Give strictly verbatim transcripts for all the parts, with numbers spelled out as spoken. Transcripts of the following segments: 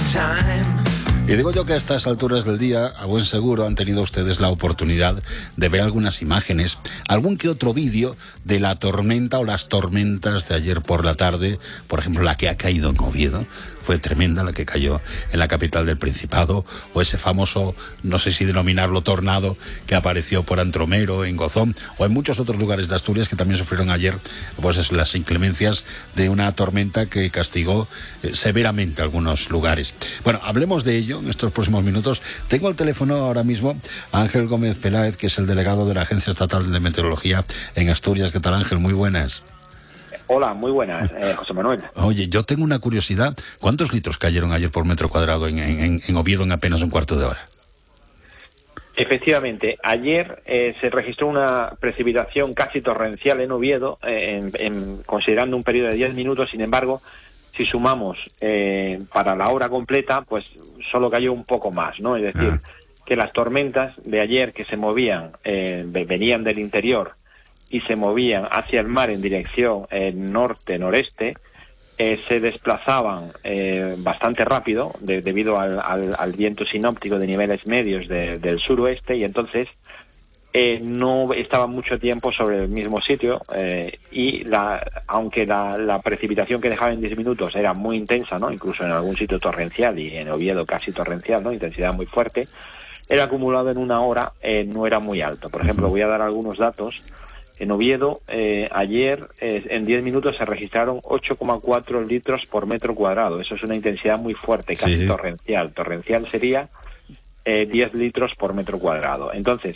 Y digo yo que a estas alturas del día, a buen seguro, han tenido ustedes la oportunidad de ver algunas imágenes, algún que otro vídeo de la tormenta o las tormentas de ayer por la tarde. Por ejemplo, la que ha caído en Oviedo, fue tremenda la que cayó en la capital del Principado, o ese famoso, no sé si denominarlo tornado, que apareció por Antromero, en Gozón, o en muchos otros lugares de Asturias que también sufrieron ayer pues eso, las inclemencias de una tormenta que castigó eh, severamente algunos lugares. Bueno, hablemos de ello en estos próximos minutos. Tengo al teléfono ahora mismo a Ángel Gómez Peláez, que es el delegado de la Agencia Estatal de Meteorología en Asturias. ¿Qué tal, Ángel? Muy buenas. Hola, muy buenas, eh, José Manuel. Oye, yo tengo una curiosidad. ¿Cuántos litros cayeron ayer por metro cuadrado en, en, en Oviedo en apenas un cuarto de hora? Efectivamente, ayer eh, se registró una precipitación casi torrencial en Oviedo, eh, en, en, considerando un periodo de diez minutos. Sin embargo, si sumamos eh, para la hora completa, pues solo cayó un poco más, ¿no? Es decir, ah. que las tormentas de ayer que se movían, eh, venían del interior y se movían hacia el mar en dirección eh, norte-noreste, eh, se desplazaban eh, bastante rápido de, debido al, al, al viento sinóptico de niveles medios de, del suroeste, y entonces eh, no estaba mucho tiempo sobre el mismo sitio, eh, y la, aunque la, la precipitación que dejaba en diez minutos era muy intensa, ¿no? Incluso en algún sitio torrencial, y en Oviedo casi torrencial, ¿no? Intensidad muy fuerte, el acumulado en una hora eh, no era muy alto. Por ejemplo, voy a dar algunos datos. En Oviedo, eh, ayer, eh, en diez minutos se registraron ocho coma cuatro litros por metro cuadrado. Eso es una intensidad muy fuerte, casi sí. torrencial. Torrencial sería eh, diez litros por metro cuadrado. Entonces,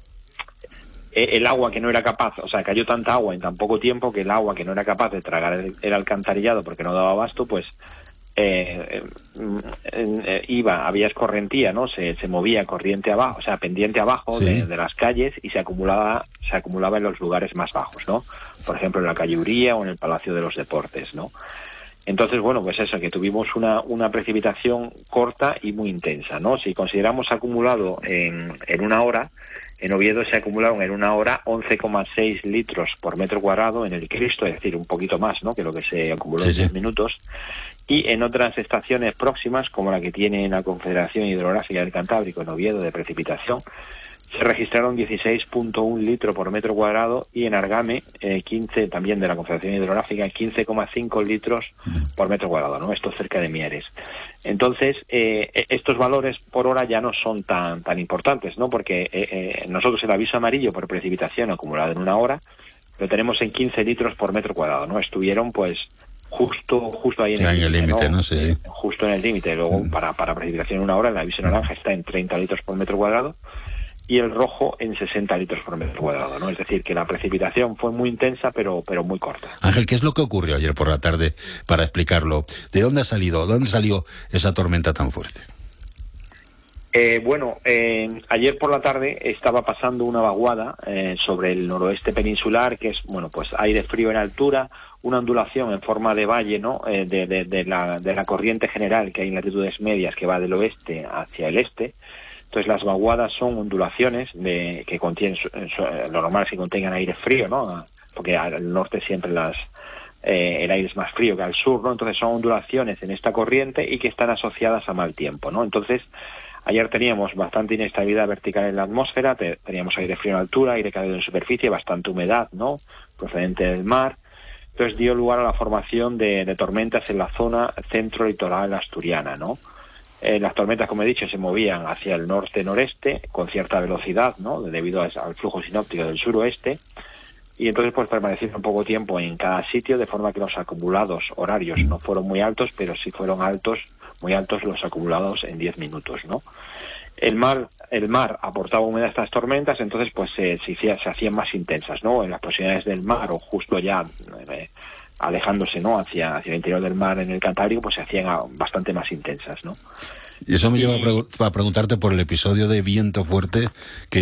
eh, el agua que no era capaz, o sea, cayó tanta agua en tan poco tiempo que el agua que no era capaz de tragar el, el alcantarillado porque no daba abasto, pues eh, eh, eh, iba, había escorrentía, ¿no? Se, se movía corriente abajo, o sea, pendiente abajo sí. de, de las calles, y se acumulaba se acumulaba en los lugares más bajos, ¿no? Por ejemplo, en la calle Uría o en el Palacio de los Deportes, ¿no? Entonces, bueno, pues eso, que tuvimos una, una precipitación corta y muy intensa, ¿no? Si consideramos acumulado en, en una hora, en Oviedo se acumularon en una hora once coma seis litros por metro cuadrado en el Cristo, es decir, un poquito más, ¿no? Que lo que se acumuló sí, en diez sí. minutos. Y en otras estaciones próximas, como la que tiene la Confederación Hidrográfica del Cantábrico, en Oviedo, de precipitación, se registraron dieciséis punto uno litros por metro cuadrado, y en Argame, eh, quince, también de la Confederación Hidrográfica, quince coma cinco litros por metro cuadrado, ¿no? Esto cerca de Mieres. Entonces, eh, estos valores por hora ya no son tan tan importantes, ¿no? Porque eh, eh, nosotros el aviso amarillo por precipitación acumulado en una hora lo tenemos en quince litros por metro cuadrado, ¿no? Estuvieron, pues, justo justo ahí en ya el límite, ¿no? ¿no? Sí, sí. Justo en el límite. Luego, mm. para, para precipitación en una hora, el aviso naranja está en treinta litros por metro cuadrado, y el rojo en sesenta litros por metro cuadrado, ¿no? Es decir, que la precipitación fue muy intensa, pero pero muy corta. Ángel, ¿qué es lo que ocurrió ayer por la tarde, para explicarlo? ¿De dónde ha salido, dónde salió esa tormenta tan fuerte? Eh, bueno, eh, ayer por la tarde estaba pasando una vaguada eh, sobre el noroeste peninsular, que es, bueno, pues aire frío en altura, una ondulación en forma de valle, ¿no? Eh, de, de, de, la, de la corriente general que hay en latitudes medias, que va del oeste hacia el este. Entonces las vaguadas son ondulaciones de, que contienen, lo normal es que contengan aire frío, ¿no? Porque al norte siempre las eh, el aire es más frío que al sur, ¿no? Entonces son ondulaciones en esta corriente y que están asociadas a mal tiempo, ¿no? Entonces, ayer teníamos bastante inestabilidad vertical en la atmósfera, te, teníamos aire frío en altura, aire cálido en superficie, bastante humedad, ¿no? Procedente del mar. Entonces dio lugar a la formación de, de tormentas en la zona centro-litoral asturiana, ¿no? Eh, las tormentas, como he dicho, se movían hacia el norte-noreste con cierta velocidad, ¿no? Debido a, al flujo sinóptico del suroeste, y entonces pues permanecieron poco tiempo en cada sitio, de forma que los acumulados horarios no fueron muy altos, pero sí fueron altos, muy altos los acumulados en diez minutos, ¿no? El mar, el mar aportaba humedad a estas tormentas, entonces pues se, se, se hacían más intensas, ¿no? En las proximidades del mar, o justo ya eh, alejándose, ¿no? hacia, hacia el interior del mar en el Cantábrico, pues se hacían bastante más intensas, ¿no? Y eso me lleva a, pregu- a preguntarte por el episodio de viento fuerte que